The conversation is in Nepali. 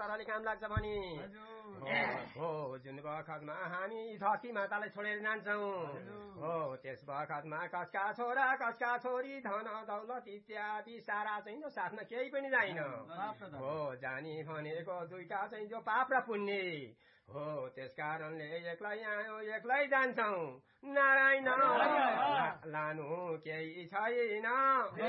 सरले काम लाग्छ भने हो जुन बखतमा हामी धरती मातालाई छोडेर जान्छौँ हो त्यस बखतमा कसका छोरा कसका छोरी धन दौलत इत्यादि सारा चाहिँ साथमा केही पनि जाइन हो जानी भनेको दुईटा चाहिँ जो पाप र पुण्य हो त्यस कारणले एक्लै आयो एक्लै जान्छौँ नारायण लानु केही छैन